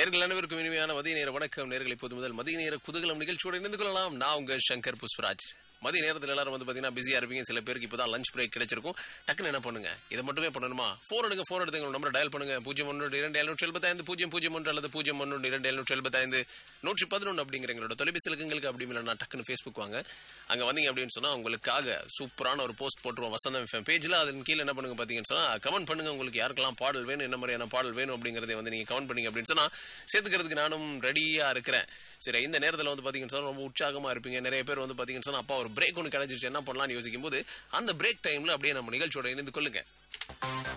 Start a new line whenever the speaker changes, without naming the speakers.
நேர்கள் அனைவருக்கும் இனிமையான மதிய நேர வணக்கம். நேர்கள் இப்போது முதல் மதிய நேர குதூகலம் நிகழ்ச்சியோடு இணைந்து கொள்ளலாம். நான் உங்க சங்கர் புஷ்பராஜ். மதிய நேரத்தில் எல்லாரும் பாத்தீங்கன்னா பிஸியா இருப்பீங்க. சில பேருக்கு இப்பதான் லஞ்ச் பிரேக் கிடைச்சிருக்கும். டக்குன்னு என்ன பண்ணுங்க, இதை மட்டுமே பண்ணணுமா? போன் எடுங்க, போன் எடுத்து நம்பர் டயல் பண்ணுங்க. 012775 001 அல்லது 012775 111 அப்படிங்கிற எங்களோட தொலைபேசி இலக்கங்களுக்கு. அப்படி இல்லைன்னா டக்குன்னு Facebook வாங்க. அங்க வந்தீங்க அப்படின்னு சொன்னா உங்களுக்காக சூப்பரான ஒரு போஸ்ட் போட்டுருவோம் வசந்தம் FM பேஜ்ல. அதன் கீழே என்ன பண்ணுங்க பாத்தீங்கன்னு சொன்னா கமெண்ட் பண்ணுங்க. உங்களுக்கு யாருக்கெல்லாம் பாடல் வேணும், என்ன மாதிரியான பாடல் வேணும் அப்படிங்கறதை நீங்க கமெண்ட் பண்ணீங்க அப்படின்னு சொன்னா சேர்த்துக்கிறதுக்கு நானும் ரெடியா இருக்கிறேன். சரி, இந்த நேரத்தில் பாத்தீங்கன்னு சொன்னா ரொம்ப உற்சாகமா இருப்பீங்க. நிறைய பேர் பாத்தீங்கன்னு சொன்னா அப்பா ஒரு பிரேக் ஒன்று கிடைச்சிருச்சு, என்ன பண்ணலாம்னு யோசிக்கும் போது அந்த பிரேக் டைம்ல அப்படியே நம்ம நிகழ்ச்சியோட இணைந்து கொள்ளுங்க.